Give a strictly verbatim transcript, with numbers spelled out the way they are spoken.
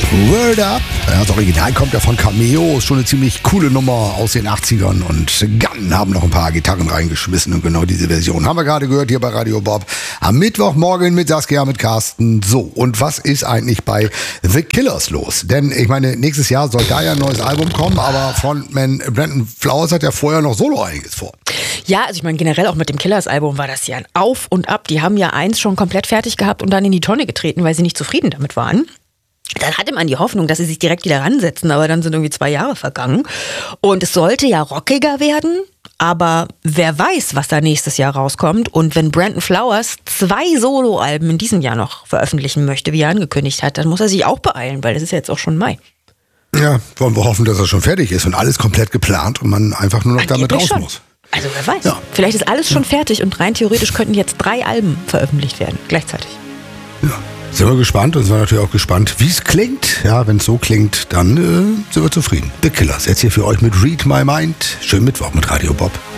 Word Up. Ja, das Original kommt ja von Cameo. Ist schon eine ziemlich coole Nummer aus den achtzigern. Und Gun haben noch ein paar Gitarren reingeschmissen. Und genau diese Version haben wir gerade gehört hier bei Radio Bob. Am Mittwochmorgen mit Saskia, mit Carsten. So, und was ist eigentlich bei The Killers los? Denn ich meine, nächstes Jahr soll da ja ein neues Album kommen. Aber Frontman Brandon Flowers hat ja vorher noch solo einiges vor. Ja, also ich meine, generell auch mit dem Killers-Album war das ja ein Auf und Ab. Die haben ja eins schon komplett fertig gehabt und dann in die Tonne getreten, weil sie nicht zufrieden damit waren. Dann hatte man die Hoffnung, dass sie sich direkt wieder ransetzen, aber dann sind irgendwie zwei Jahre vergangen. Und es sollte ja rockiger werden, aber wer weiß, was da nächstes Jahr rauskommt. Und wenn Brandon Flowers zwei Soloalben in diesem Jahr noch veröffentlichen möchte, wie er angekündigt hat, dann muss er sich auch beeilen, weil das ist ja jetzt auch schon Mai. Ja, wollen wir hoffen, dass er schon fertig ist und alles komplett geplant und man einfach nur noch damit raus schon. muss. Also wer weiß. Ja. Vielleicht ist alles schon fertig und rein theoretisch könnten jetzt drei Alben veröffentlicht werden, gleichzeitig. Ja. Sind wir gespannt und sind wir natürlich auch gespannt, wie es klingt. Ja, wenn es so klingt, dann äh, sind wir zufrieden. The Killers, jetzt hier für euch mit Read My Mind. Schönen Mittwoch mit Radio Bob.